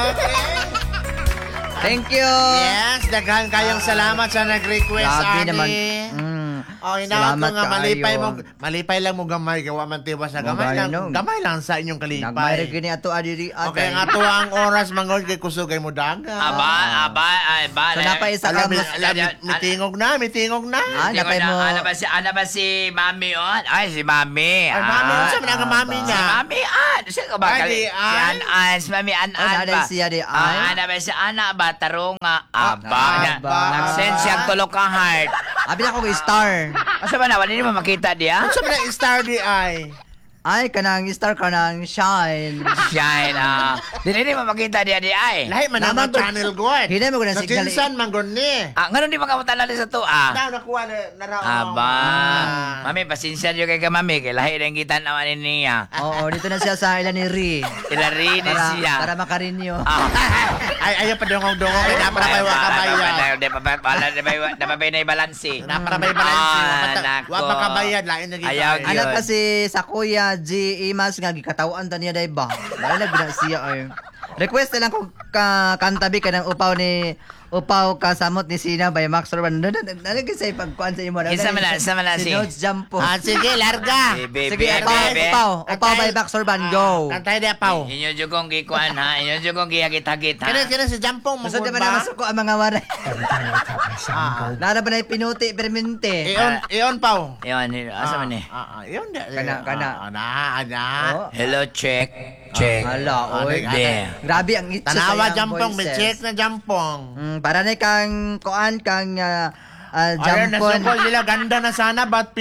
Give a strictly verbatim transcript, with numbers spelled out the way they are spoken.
Okay. Thank you. Yes, daghan kayong salamat sa nag-request, Grabe ani. naman. Mm. Oh, inaot ko Salamat nga, malipay kaayo. mo, malipay lang mo gamay, gawa man tiwa sa Mo gamay lang, gayno. gamay lang sa inyong kalipay. Nagmayroon kini ato adiri at. Okay, nga to ang oras mangod kay kusugay mo daga. Aba, aba, ay, ba. So napay isa Alam, ka alam, mas. alam, mitingog na, mitingog na. Ah, Hindi ko napay na- mo. Ano ba si, ano ba si Mami on? Ay, si Mami. Ay, mami, Ah, sa mga mami ba? niya. Si Mami An. Sino ka ba? Ay, Kali- di Si An. An An. Si Mami An Ay, An naday ba? siya di An. Ah, ano ba si Ana ba? Tarunga. Aba. Ah, Na- aba. Nag-send siyang tulog ka heart. Abi na ko star. Asa ba na? Wala mo makita diya? Ano sa mga star di ay? Ay kanang star kanang shine. Shine, ah. Dili mo makita diya di ay. Lahi man Naman ang ko- channel god. Hindi mo ko na Sa signal. kinsan man god ni. Ah, ngayon di makamutan na sa to, ah. Na nakuha na naraw. Aba. Ah. Mami, pasensya nyo kay ka, Mami. Kay lahi rin kita naman niya. Oo, dito na siya sa ilan ni Ri. Ilarinis Para, siya. para makarinyo. Ah. Ay, ayaw pa dungong-dungong kay napara may wakabayad. Di pa ba wala di pa di pa na balansi. Napara may balansi. Ah, nako. Wa pa kabayad lain na Ayaw, gito. Anak Yun. kasi sa kuya G. Imas nga gikatawan ta niya day ba. Wala na bina siya ay. Request na lang kung ka kantabi ka ng upaw ni upaw kasamot ni Sina by Max Orban. Nalagay sa ipagkuan sa imo. Isa man lang, isa man lang, Si si- Notes Jumpo. Ah, sige, larga. Bebe, Sige, upaw, bebe. upaw. Upaw by Max Orban. Go. Kantay di apaw. Inyo jud kong gikuan ha. Inyo jud kong gihagit-hagit ha. Kaya kaya si Jampong mo Gusto naman ba? na masuko ang mga waray. Ah, Nara ba na pinuti permente? Iyon, iyon paw. Yon, asa man ni? Ah, ah, iyon di. Kana, kana. Ah, na, ana. Oh. Hello, check. Check. Hala, oy. Ah, Be. Grabe ang itse Tanawa sa iyang Jampong, may voices. check na Jampong. Mm, para na kang kuan kang uh, uh, Ayun, jampon. nasukol nila. Ganda na sana, but